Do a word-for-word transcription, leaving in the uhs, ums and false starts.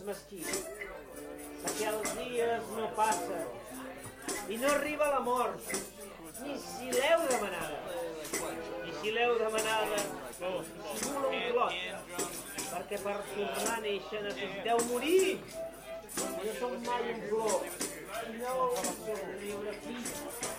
mesquit, perquè els dies no passen i no arriba la mort, ni si l'heu demanada, ni si l'heu demanada, simula un clot, perquè per tornar a néixer necessiteu morir. No som mai un flor, no som lliure fills.